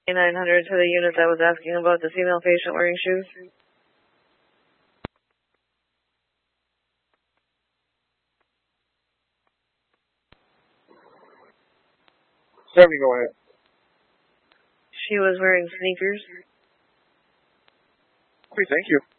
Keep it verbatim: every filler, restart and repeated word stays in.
nine hundred to the unit that was asking about the female patient wearing shoes. seventy, go ahead. She was wearing sneakers. Okay, thank you.